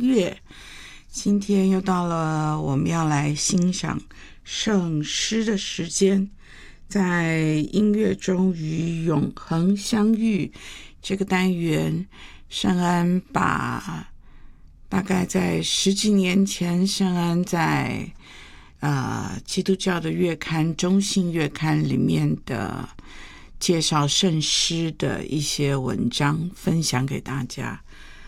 乐。今天又到了我们要来欣赏圣诗的时间，在音乐中与永恒相遇这个单元，圣安把大概在10几年前，圣安在基督教的月刊中信月刊里面的介绍圣诗的一些文章分享给大家。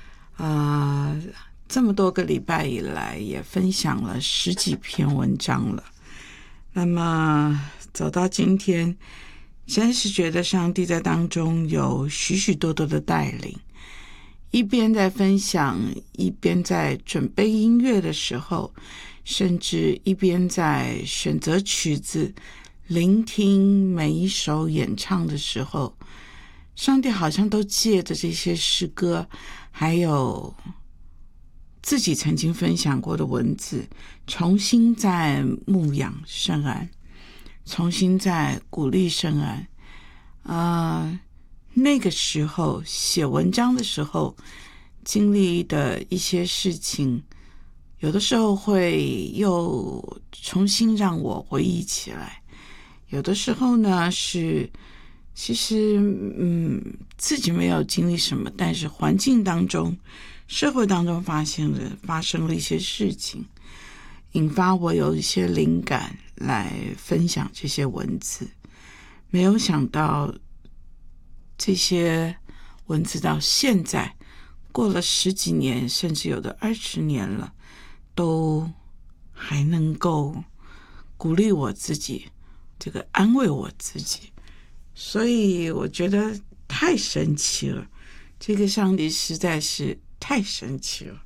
这么多个礼拜以来也分享了10几篇文章了。那么走到今天，真是觉得上帝在当中有许许多多的带领，一边在分享，一边在准备音乐的时候，甚至一边在选择曲子，聆听每一首演唱的时候，上帝好像都借着这些诗歌，还有自己曾经分享过的文字，重新在牧养圣安，重新在鼓励圣安。那个时候写文章的时候经历的一些事情，有的时候会又重新让我回忆起来，有的时候呢是其实自己没有经历什么，但是环境当中社会当中发生了一些事情，引发我有一些灵感来分享这些文字。没有想到这些文字到现在过了10几年，甚至有的20年了，都还能够鼓励我自己，这个安慰我自己。所以我觉得太神奇了，这个上帝实在是太神奇了。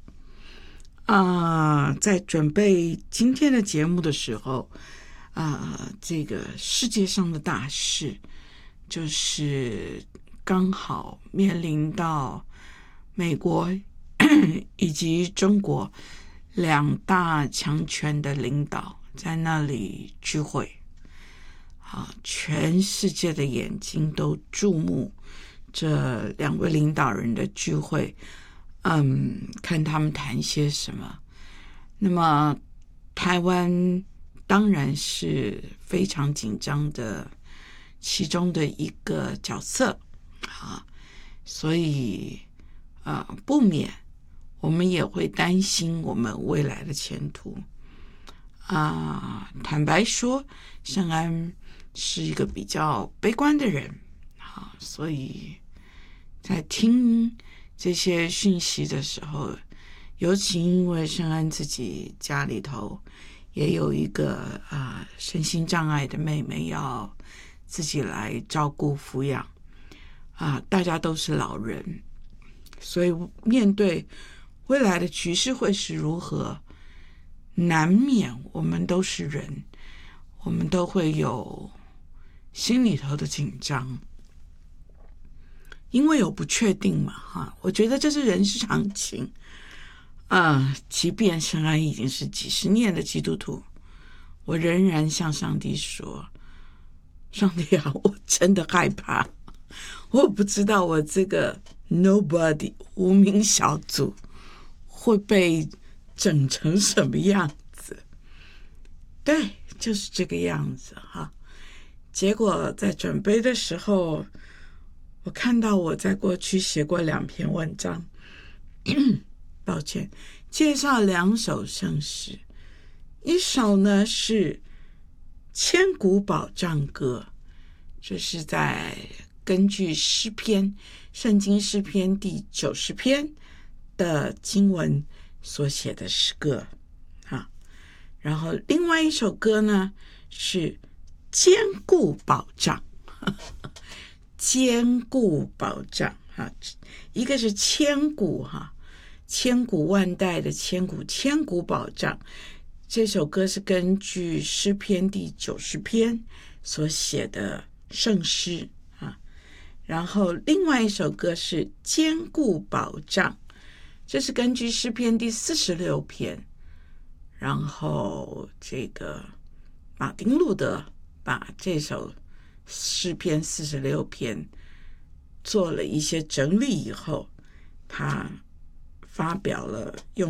在准备今天的节目的时候，这个世界上的大事就是刚好面临到美国以及中国2大强权的领导在那里聚会，全世界的眼睛都注目这2位领导人的聚会，看他们谈些什么。那么台湾当然是非常紧张的其中的一个角色所以不免我们也会担心我们未来的前途。坦白说，圣安是一个比较悲观的人，所以在听这些讯息的时候，尤其因为圣安自己家里头也有一个身心障碍的妹妹要自己来照顾抚养，大家都是老人，所以面对未来的局势会是如何，难免我们都是人，我们都会有心里头的紧张，因为有不确定嘛，我觉得这是人之常情。即便圣安已经是几十年的基督徒，我仍然向上帝说，上帝啊，我真的害怕，我不知道我这个 nobody 无名小卒会被整成什么样子。对，就是这个样子结果在准备的时候，我看到我在过去写过2篇文章抱歉，介绍2首圣诗。一首呢是千古保障歌，这是在根据诗篇，圣经诗篇第90篇的经文所写的诗歌然后另外一首歌呢是坚固保障坚固保障一个是千古千古万代的千古，千古保障。这首歌是根据诗篇第90篇所写的圣诗然后另外一首歌是坚固保障，这是根据诗篇第46篇，然后这个马丁路德把这首诗篇46篇做了一些整理以后，他发表了用